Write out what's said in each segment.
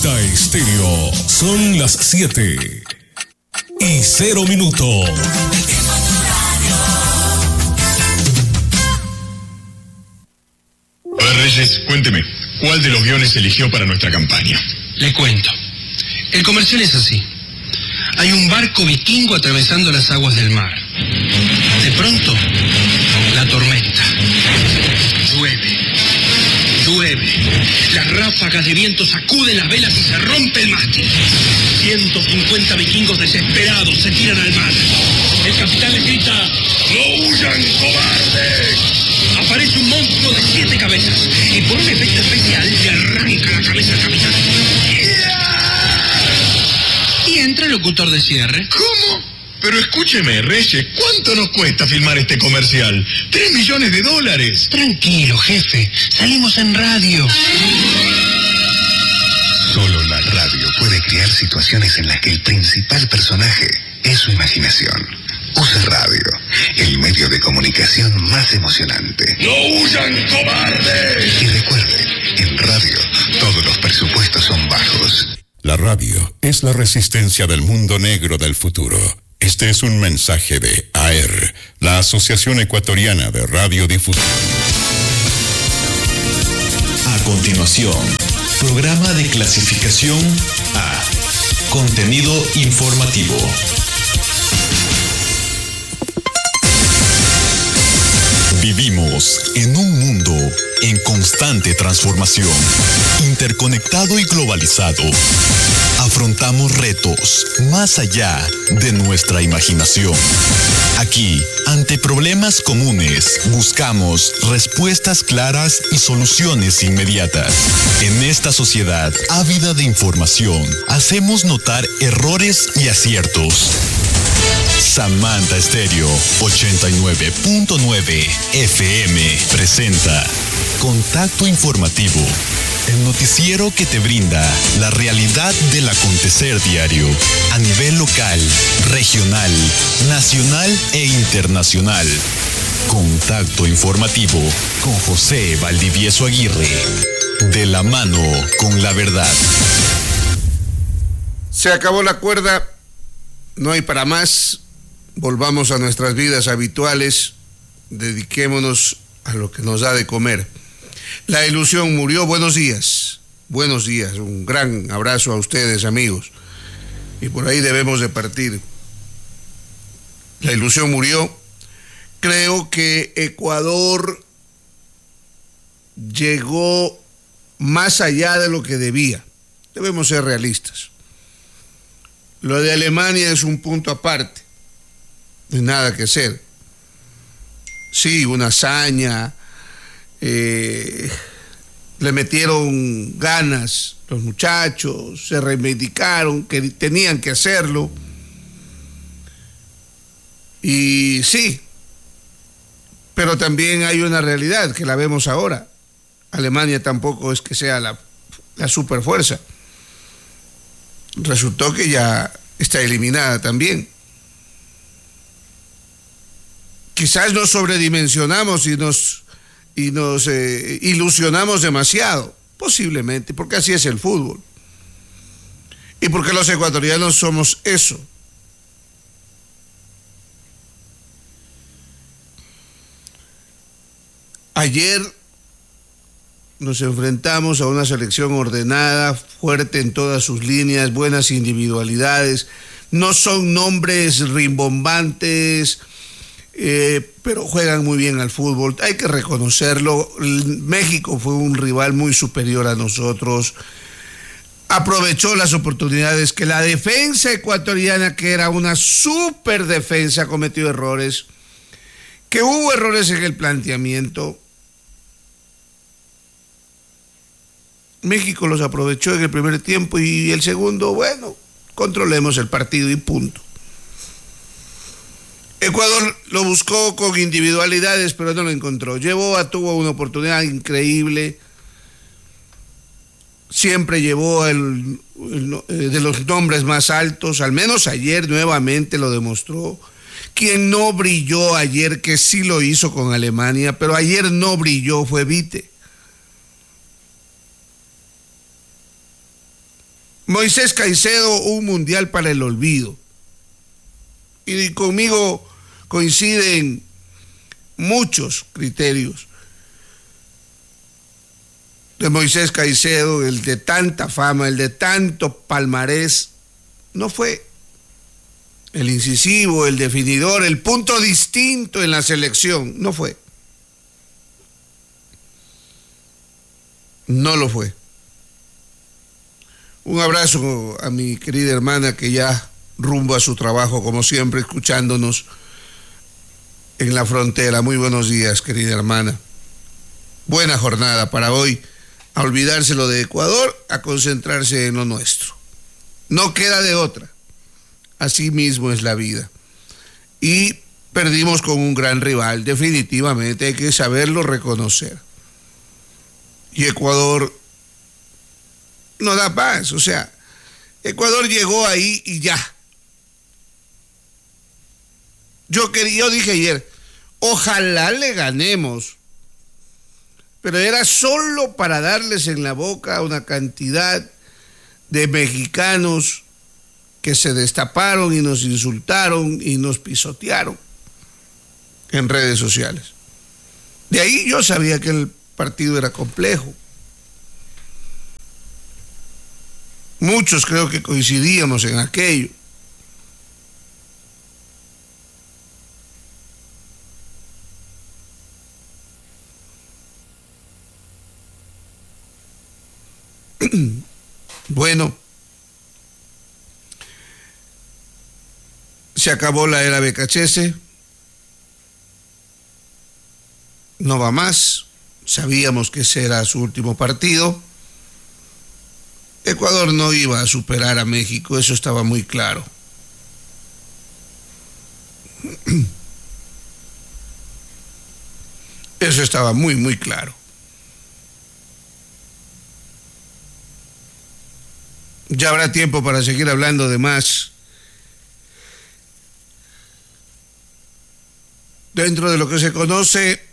Delta Estéreo. Son las 7:00. A ver, Reyes, cuénteme, ¿cuál de los guiones eligió para nuestra campaña? Le cuento. El comercial es así. Hay un barco vikingo atravesando las aguas del mar. De pronto, la tormenta. Llueve. Las ráfagas de viento sacuden las velas y se rompe el mástil. 150 vikingos desesperados se tiran al mar. El capitán les grita: ¡no huyan, cobardes! Aparece un monstruo de 7 cabezas y por un efecto especial le arranca la cabeza al capitán. Y entra el locutor de cierre. ¿Cómo? Pero escúcheme, Reyes, ¿cuánto nos cuesta filmar este comercial? $3 millones. Tranquilo, jefe. Salimos en radio. Solo la radio puede crear situaciones en las que el principal personaje es su imaginación. Use radio, el medio de comunicación más emocionante. ¡No huyan, cobardes! Y recuerde, en radio todos los presupuestos son bajos. La radio es la resistencia del mundo negro del futuro. Este es un mensaje de AER, la Asociación Ecuatoriana de Radiodifusión. A continuación, programa de clasificación A. Contenido informativo. Vivimos en un mundo en constante transformación, interconectado y globalizado. Afrontamos retos más allá de nuestra imaginación. Aquí, ante problemas comunes, buscamos respuestas claras y soluciones inmediatas. En esta sociedad ávida de información, hacemos notar errores y aciertos. Samantha Estéreo 89.9 FM presenta Contacto Informativo, el noticiero que te brinda la realidad del acontecer diario a nivel local, regional, nacional e internacional. Contacto Informativo con José Valdivieso Aguirre, de la mano con la verdad. Se acabó la cuerda, no hay para más. Volvamos a nuestras vidas habituales, dediquémonos a lo que nos da de comer. La ilusión murió. Buenos días, un gran abrazo a ustedes, amigos, y por ahí debemos de partir. La ilusión murió. Creo que Ecuador llegó más allá de lo que debía. Debemos ser realistas. Lo de Alemania es un punto aparte. No hay nada que hacer. Sí, una hazaña. Le metieron ganas los muchachos, se reivindicaron, que tenían que hacerlo. Y sí, pero también hay una realidad que la vemos ahora. Alemania tampoco es que sea la superfuerza. Resultó que ya está eliminada también. Quizás nos sobredimensionamos y nos ilusionamos demasiado, posiblemente, porque así es el fútbol. Y porque los ecuatorianos somos eso. Ayer nos enfrentamos a una selección ordenada, fuerte en todas sus líneas, buenas individualidades. No son nombres rimbombantes, pero juegan muy bien al fútbol, hay que reconocerlo. México fue un rival muy superior a nosotros, aprovechó las oportunidades que la defensa ecuatoriana, que era una super defensa, cometió errores, que hubo errores en el planteamiento. México los aprovechó en el primer tiempo y el segundo, bueno, controlemos el partido y punto. Ecuador lo buscó con individualidades, pero no lo encontró. Tuvo una oportunidad increíble. Siempre llevó de los nombres más altos, al menos ayer nuevamente lo demostró. Quien no brilló ayer, que sí lo hizo con Alemania, pero ayer no brilló, fue Vite. Moisés Caicedo, un mundial para el olvido. Y conmigo coinciden muchos criterios de Moisés Caicedo, el de tanta fama, el de tanto palmarés. No fue el incisivo, el definidor, el punto distinto en la selección. No fue. No lo fue. Un abrazo a mi querida hermana que ya rumbo a su trabajo, como siempre, escuchándonos en la frontera. Muy buenos días, querida hermana. Buena jornada para hoy. A olvidarse lo de Ecuador, a concentrarse en lo nuestro. No queda de otra. Así mismo es la vida. Y perdimos con un gran rival, definitivamente, hay que saberlo reconocer. Y Ecuador no da paz, o sea, Ecuador llegó ahí y ya. Yo dije ayer, ojalá le ganemos, pero era solo para darles en la boca a una cantidad de mexicanos que se destaparon y nos insultaron y nos pisotearon en redes sociales. De ahí yo sabía que el partido era complejo. Muchos creo que coincidíamos en aquello. Bueno, se acabó la era Becachese, no va más, sabíamos que ese era su último partido. Ecuador no iba a superar a México, eso estaba muy claro. Eso estaba muy, muy claro. Ya habrá tiempo para seguir hablando de más. Dentro de lo que se conoce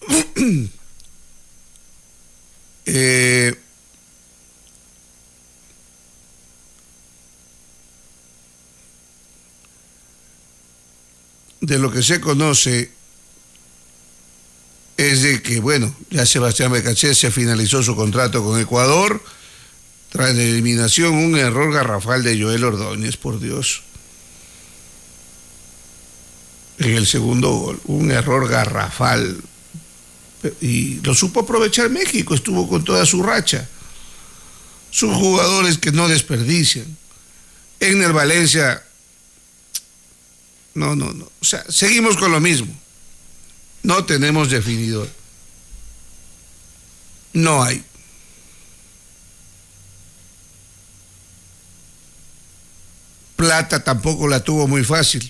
de lo que se conoce es de que, bueno, ya Sebastián Becachese finalizó su contrato con Ecuador tras la eliminación, un error garrafal de Joel Ordóñez, por Dios. En el segundo gol, un error garrafal. Y lo supo aprovechar México, estuvo con toda su racha. Son jugadores que no desperdician. Egner Valencia, no. O sea, seguimos con lo mismo. No tenemos definidor. No hay. Plata tampoco la tuvo muy fácil.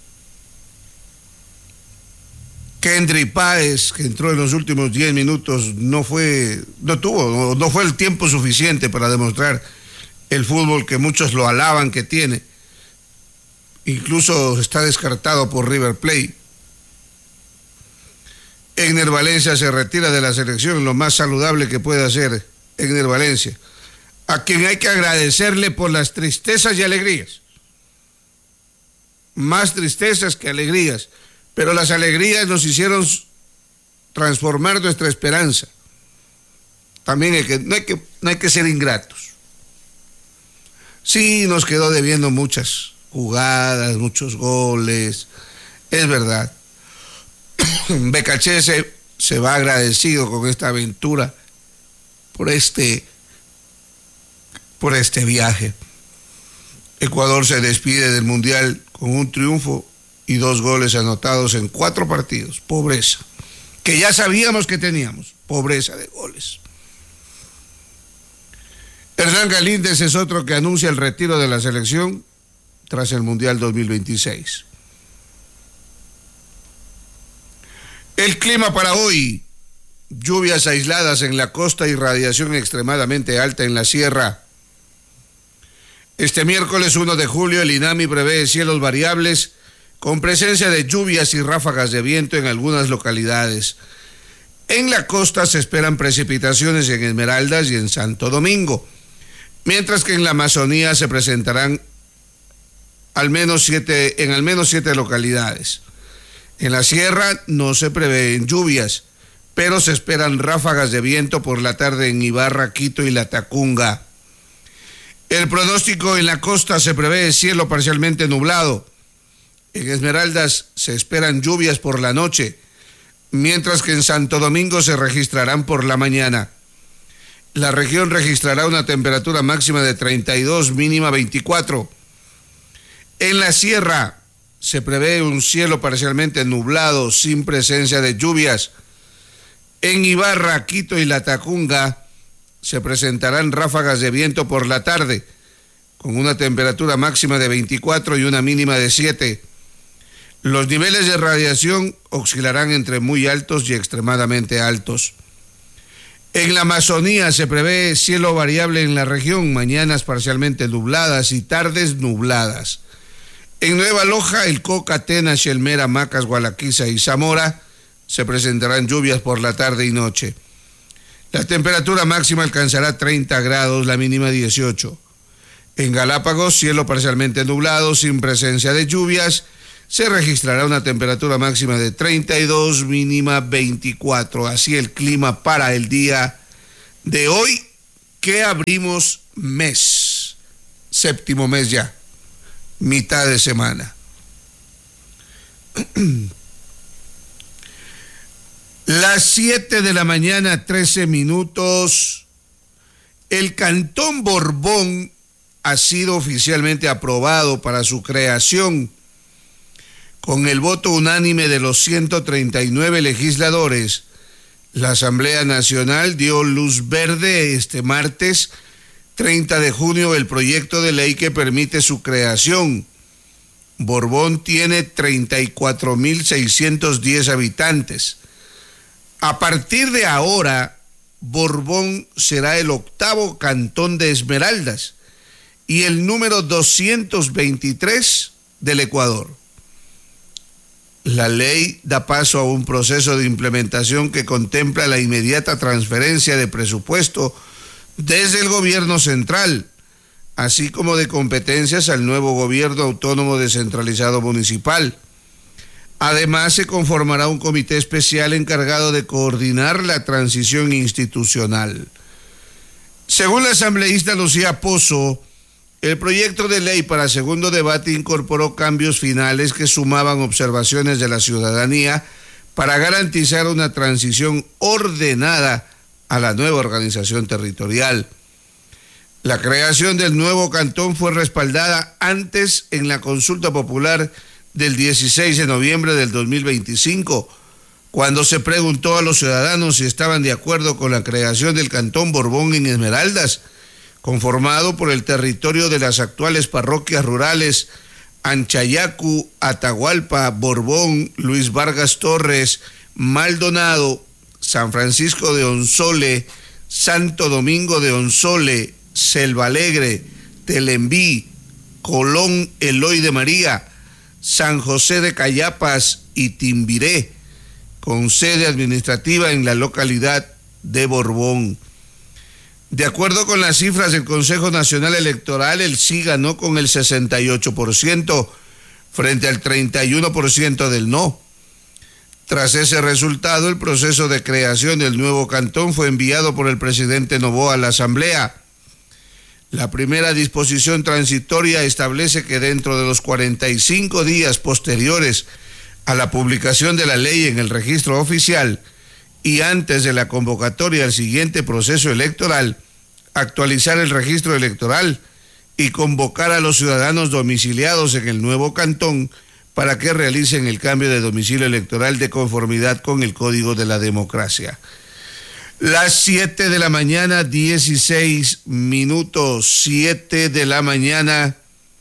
Kendry Páez, que entró en los últimos 10 minutos, no fue el tiempo suficiente para demostrar el fútbol que muchos lo alaban que tiene. Incluso está descartado por River Plate. Egner Valencia se retira de la selección, lo más saludable que puede hacer Egner Valencia, a quien hay que agradecerle por las tristezas y alegrías. Más tristezas que alegrías, pero las alegrías nos hicieron transformar nuestra esperanza. También no hay que ser ingratos. Sí, nos quedó debiendo muchas jugadas, muchos goles, es verdad. Becachese se va agradecido con esta aventura por este viaje. Ecuador se despide del Mundial con un triunfo y 2 goles anotados en 4 partidos. Pobreza, que ya sabíamos que teníamos, pobreza de goles. Hernán Galíndez es otro que anuncia el retiro de la selección tras el Mundial 2026. El clima para hoy: lluvias aisladas en la costa y radiación extremadamente alta en la sierra. Este miércoles 1 de julio el INAMI prevé cielos variables con presencia de lluvias y ráfagas de viento en algunas localidades. En la costa se esperan precipitaciones en Esmeraldas y en Santo Domingo. mientras que en la Amazonía se presentarán en al menos 7 localidades. En la sierra no se prevén lluvias, pero se esperan ráfagas de viento por la tarde en Ibarra, Quito y Latacunga. El pronóstico en la costa se prevé cielo parcialmente nublado. En Esmeraldas se esperan lluvias por la noche, mientras que en Santo Domingo se registrarán por la mañana. La región registrará una temperatura máxima de 32, mínima 24. En la sierra se prevé un cielo parcialmente nublado sin presencia de lluvias. En Ibarra, Quito y Latacunga se presentarán ráfagas de viento por la tarde, con una temperatura máxima de 24 y una mínima de 7. Los niveles de radiación oscilarán entre muy altos y extremadamente altos. En la Amazonía se prevé cielo variable en la región, mañanas parcialmente nubladas y tardes nubladas. En Nueva Loja, El Coca, Tena, Xelmera, Macas, Gualaquiza y Zamora se presentarán lluvias por la tarde y noche. La temperatura máxima alcanzará 30 grados, la mínima 18. En Galápagos, cielo parcialmente nublado, sin presencia de lluvias, se registrará una temperatura máxima de 32, mínima 24. Así el clima para el día de hoy, que abrimos mes, séptimo mes ya, mitad de semana. Las 7 de la mañana, 13 minutos. El Cantón Borbón ha sido oficialmente aprobado para su creación. Con el voto unánime de los 139 legisladores, la Asamblea Nacional dio luz verde este martes 30 de junio el proyecto de ley que permite su creación. Borbón tiene 34.610 habitantes. A partir de ahora, Borbón será el octavo cantón de Esmeraldas y el número 223 del Ecuador. La ley da paso a un proceso de implementación que contempla la inmediata transferencia de presupuesto desde el gobierno central, así como de competencias al nuevo gobierno autónomo descentralizado municipal. Además, se conformará un comité especial encargado de coordinar la transición institucional. Según la asambleísta Lucía Pozo, el proyecto de ley para segundo debate incorporó cambios finales que sumaban observaciones de la ciudadanía para garantizar una transición ordenada a la nueva organización territorial. La creación del nuevo cantón fue respaldada antes en la consulta popular del 16 de noviembre del 2025, cuando se preguntó a los ciudadanos si estaban de acuerdo con la creación del Cantón Borbón en Esmeraldas, conformado por el territorio de las actuales parroquias rurales Anchayacu, Atahualpa, Borbón, Luis Vargas Torres, Maldonado, San Francisco de Onsole, Santo Domingo de Onsole, Selva Alegre, Telembí, Colón Eloy de María, San José de Cayapas y Timbiré, con sede administrativa en la localidad de Borbón. De acuerdo con las cifras del Consejo Nacional Electoral, el sí ganó con el 68% frente al 31% del no. Tras ese resultado, el proceso de creación del nuevo cantón fue enviado por el presidente Noboa a la Asamblea. La primera disposición transitoria establece que dentro de los 45 días posteriores a la publicación de la ley en el registro oficial y antes de la convocatoria al siguiente proceso electoral, actualizar el registro electoral y convocar a los ciudadanos domiciliados en el nuevo cantón para que realicen el cambio de domicilio electoral de conformidad con el Código de la Democracia. Las 7 de la mañana, 16 minutos, 7 de la mañana,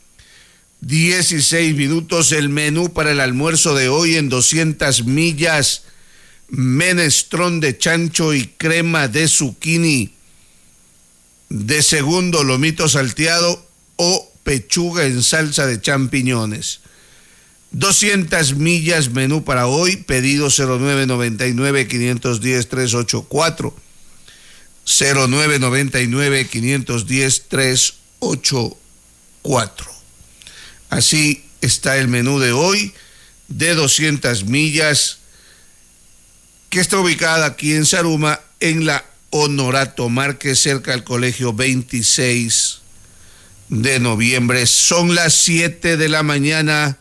16 minutos, el menú para el almuerzo de hoy en 200 millas, menestrón de chancho y crema de zucchini. De segundo, lomito salteado o pechuga en salsa de champiñones. 200 millas, menú para hoy, pedido 0999-510-384. 0999-510-384. Así está el menú de hoy de 200 millas, que está ubicada aquí en Zaruma, en la Honorato Márquez, cerca del colegio 26 de noviembre. Son las 7 de la mañana,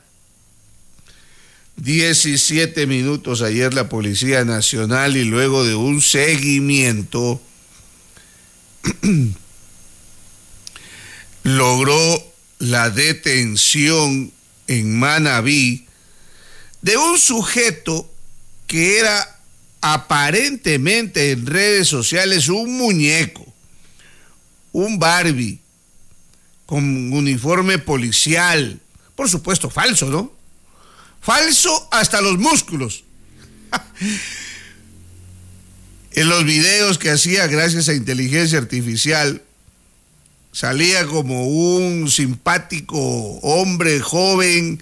17 minutos. Ayer la Policía Nacional, y luego de un seguimiento, logró la detención en Manabí de un sujeto que era aparentemente en redes sociales un muñeco, un Barbie, con uniforme policial, por supuesto falso, ¿no? Falso hasta los músculos. En los videos que hacía gracias a inteligencia artificial, salía como un simpático hombre joven,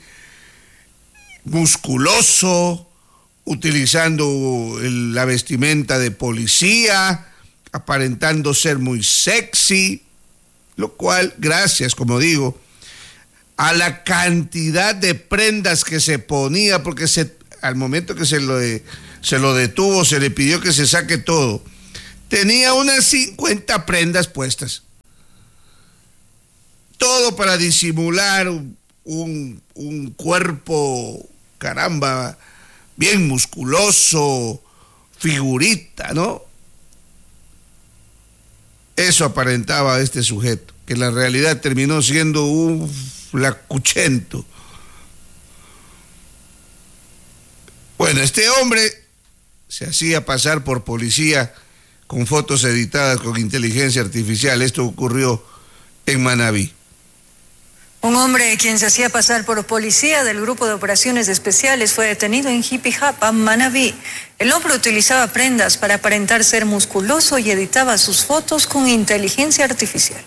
musculoso, utilizando la vestimenta de policía, aparentando ser muy sexy, lo cual, gracias, como digo, a la cantidad de prendas que se ponía, porque al momento que se lo detuvo, se le pidió que se saque todo, tenía unas 50 prendas puestas. Todo para disimular un cuerpo, caramba, bien musculoso, figurita, ¿no? Eso aparentaba este sujeto, que en la realidad terminó siendo un flacuchento. Bueno, este hombre se hacía pasar por policía con fotos editadas con inteligencia artificial. Esto ocurrió en Manabí. Un hombre quien se hacía pasar por policía del Grupo de Operaciones Especiales fue detenido en Jipijapa, Manabí. El hombre utilizaba prendas para aparentar ser musculoso y editaba sus fotos con inteligencia artificial.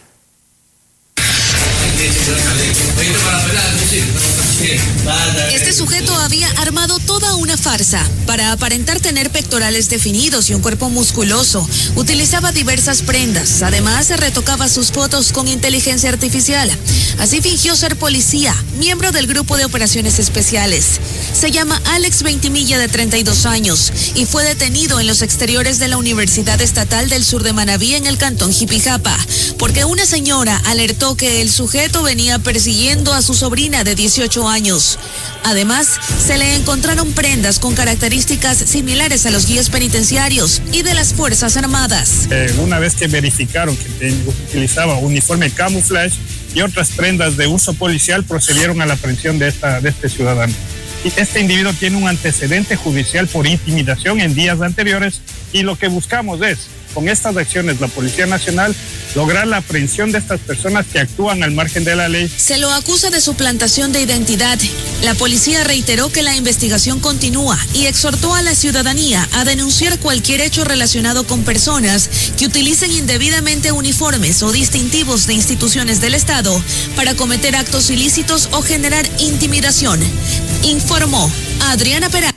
Este sujeto había armado toda una farsa para aparentar tener pectorales definidos y un cuerpo musculoso. Utilizaba diversas prendas. Además, se retocaba sus fotos con inteligencia artificial. Así fingió ser policía, miembro del Grupo de Operaciones Especiales. Se llama Alex Ventimilla, de 32 años, y fue detenido en los exteriores de la Universidad Estatal del Sur de Manabí, en el cantón Jipijapa, porque una señora alertó que el sujeto venía persiguiendo a su sobrina de 18 años. Además, se le encontraron prendas con características similares a los guías penitenciarios y de las Fuerzas Armadas. Una vez que verificaron que utilizaba uniforme camuflaje y otras prendas de uso policial, procedieron a la aprehensión de este ciudadano. Y este individuo tiene un antecedente judicial por intimidación en días anteriores, y lo que buscamos es, con estas acciones, la Policía Nacional, lograr la aprehensión de estas personas que actúan al margen de la ley. Se lo acusa de suplantación de identidad. La policía reiteró que la investigación continúa y exhortó a la ciudadanía a denunciar cualquier hecho relacionado con personas que utilicen indebidamente uniformes o distintivos de instituciones del Estado para cometer actos ilícitos o generar intimidación. Informó Adriana Peralta.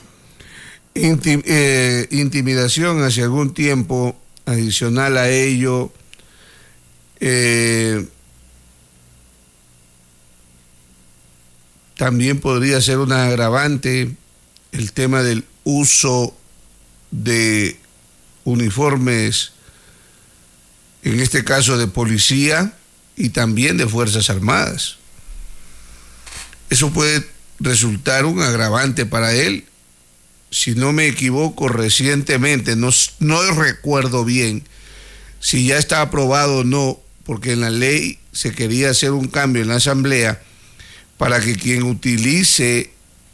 Intimidación hace algún tiempo. Adicional a ello, también podría ser un agravante el tema del uso de uniformes, en este caso de policía y también de Fuerzas Armadas. Eso puede resultar un agravante para él. Si no me equivoco, recientemente, no recuerdo bien si ya está aprobado o no, porque en la ley se quería hacer un cambio en la Asamblea para que quien utilice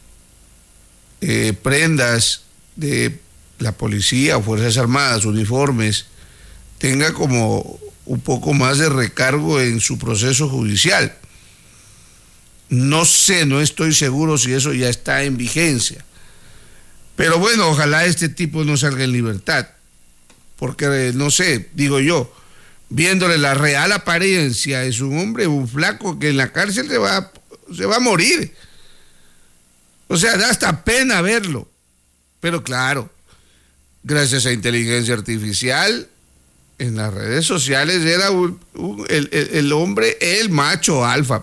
prendas de la policía o Fuerzas Armadas, uniformes, tenga como un poco más de recargo en su proceso judicial. No sé, no estoy seguro si eso ya está en vigencia. Pero bueno, ojalá este tipo no salga en libertad, porque no sé, digo yo, viéndole la real apariencia, es un hombre, un flaco que en la cárcel se va a morir. O sea, da hasta pena verlo. Pero claro, gracias a inteligencia artificial, en las redes sociales era el hombre, el macho alfa.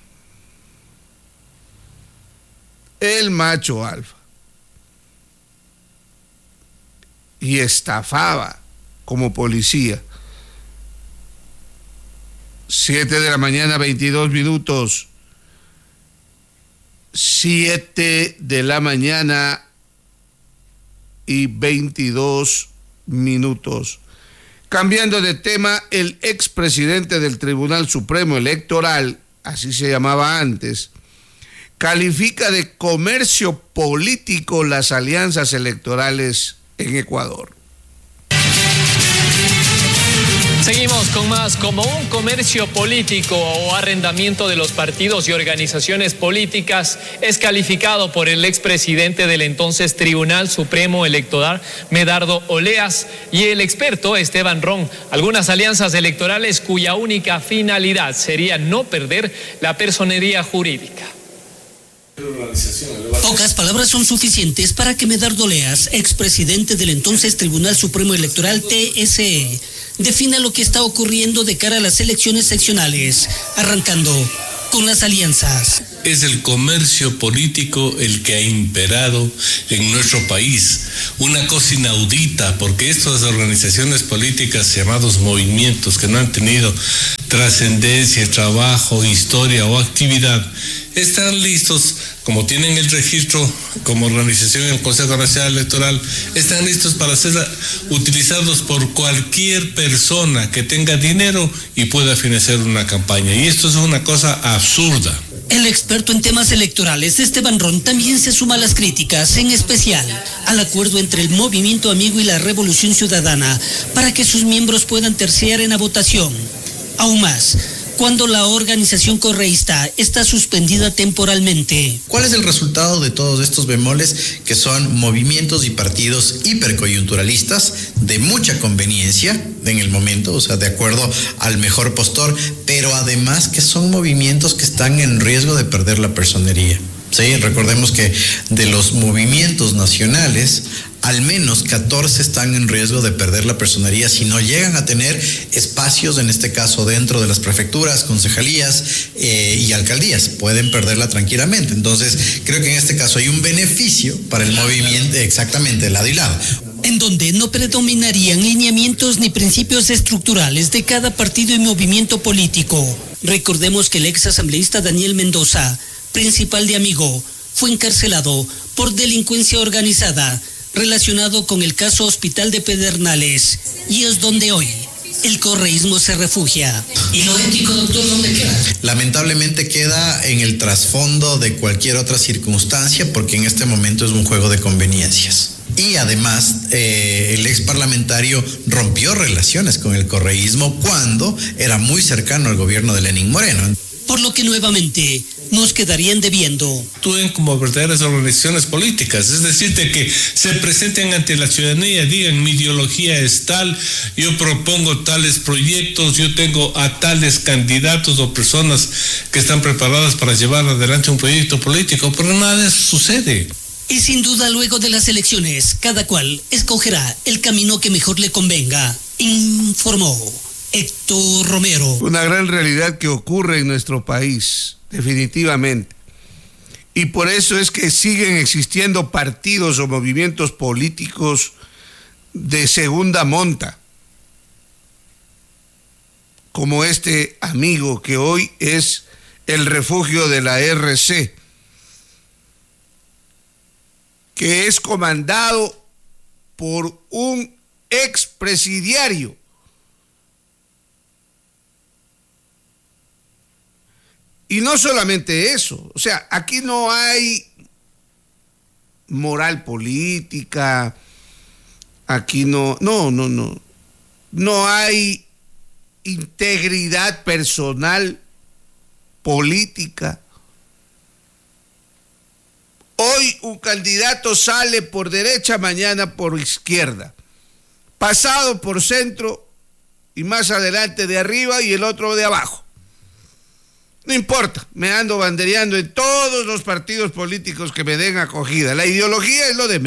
El macho alfa. Y estafaba como policía. 7 de la mañana, 22 minutos. 7 de la mañana y 22 minutos. Cambiando de tema, el expresidente del Tribunal Supremo Electoral, así se llamaba antes, califica de comercio político las alianzas electorales en Ecuador. Seguimos con más. Como un comercio político o arrendamiento de los partidos y organizaciones políticas es calificado por el expresidente del entonces Tribunal Supremo Electoral, Medardo Oleas, y el experto Esteban Ron, algunas alianzas electorales cuya única finalidad sería no perder la personería jurídica. Pocas palabras son suficientes para que Medardo Oleas, expresidente del entonces Tribunal Supremo Electoral TSE, defina lo que está ocurriendo de cara a las elecciones seccionales, arrancando con las alianzas. Es el comercio político el que ha imperado en nuestro país. Una cosa inaudita, porque estas organizaciones políticas llamados movimientos que no han tenido trascendencia, trabajo, historia o actividad, están listos, como tienen el registro como organización en el Consejo Nacional Electoral, están listos para ser utilizados por cualquier persona que tenga dinero y pueda financiar una campaña. Y esto es una cosa absurda. El experto en temas electorales, Esteban Ron, también se suma a las críticas, en especial al acuerdo entre el Movimiento Amigo y la Revolución Ciudadana para que sus miembros puedan terciar en la votación. Aún más, cuando la organización correísta está suspendida temporalmente. ¿Cuál es el resultado de todos estos bemoles que son movimientos y partidos hipercoyunturalistas de mucha conveniencia en el momento, o sea, de acuerdo al mejor postor, pero además que son movimientos que están en riesgo de perder la personería? Sí, recordemos que de los movimientos nacionales, al menos 14 están en riesgo de perder la personería si no llegan a tener espacios, en este caso dentro de las prefecturas, concejalías y alcaldías. Pueden perderla tranquilamente. Entonces, creo que en este caso hay un beneficio para el movimiento, exactamente, lado y lado. En donde no predominarían lineamientos ni principios estructurales de cada partido y movimiento político. Recordemos que el ex asambleísta Daniel Mendoza, principal de Amigo, fue encarcelado por delincuencia organizada relacionado con el caso Hospital de Pedernales, y es donde hoy el correísmo se refugia. ¿Y lo ético, doctor, dónde queda? Lamentablemente queda en el trasfondo de cualquier otra circunstancia, porque en este momento es un juego de conveniencias. Y además, el ex parlamentario rompió relaciones con el correísmo cuando era muy cercano al gobierno de Lenín Moreno. Por lo que nuevamente nos quedarían debiendo. Actúen como verdaderas organizaciones políticas, es decir, de que se presenten ante la ciudadanía, digan: mi ideología es tal, yo propongo tales proyectos, yo tengo a tales candidatos o personas que están preparadas para llevar adelante un proyecto político, pero nada de eso sucede. Y sin duda, luego de las elecciones, cada cual escogerá el camino que mejor le convenga, informó Héctor Romero. Una gran realidad que ocurre en nuestro país, definitivamente. Y por eso es que siguen existiendo partidos o movimientos políticos de segunda monta, como este Amigo, que hoy es el refugio de la RC, que es comandado por un expresidiario. Y no solamente eso, o sea, aquí no hay moral política, aquí no hay integridad personal política. Hoy un candidato sale por derecha, mañana por izquierda, pasado por centro y más adelante de arriba y el otro de abajo. No importa, me ando bandereando en todos los partidos políticos que me den acogida. La ideología es lo de